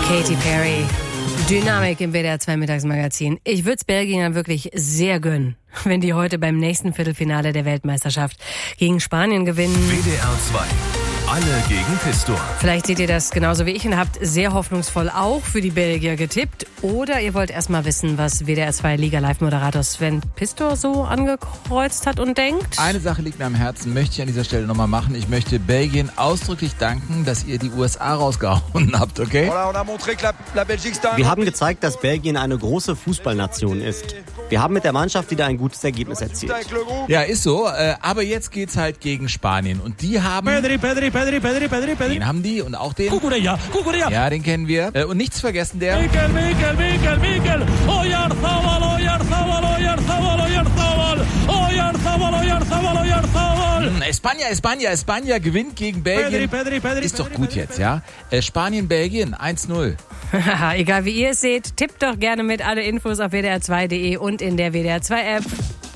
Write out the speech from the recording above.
Katy Perry. Dynamik im WDR 2 Mittagsmagazin. Ich würde es Belgiern wirklich sehr gönnen, wenn die heute beim nächsten Viertelfinale der Weltmeisterschaft gegen Spanien gewinnen. WDR 2. Alle gegen Pistor. Vielleicht seht ihr das genauso wie ich und habt sehr hoffnungsvoll auch für die Belgier getippt. Oder ihr wollt erst mal wissen, was WDR 2 Liga-Live-Moderator Sven Pistor so angekreuzt hat und denkt. Eine Sache liegt mir am Herzen, möchte ich an dieser Stelle nochmal machen. Ich möchte Belgien ausdrücklich danken, dass ihr die USA rausgehauen habt, okay? Wir haben gezeigt, dass Belgien eine große Fußballnation ist. Wir haben mit der Mannschaft wieder ein gutes Ergebnis erzielt. Ja, ist so. Aber jetzt geht's halt gegen Spanien. Und die haben... Den haben die und auch den... Cucurella. Ja, den kennen wir. Und nichts vergessen, der... Mikel. Oyarzabal. España gewinnt gegen Belgien. Pedri. Ist doch gut jetzt, ja? Spanien, Belgien, 1-0. Egal wie ihr es seht, tippt doch gerne mit. Alle Infos auf wdr2.de und in der WDR 2 App.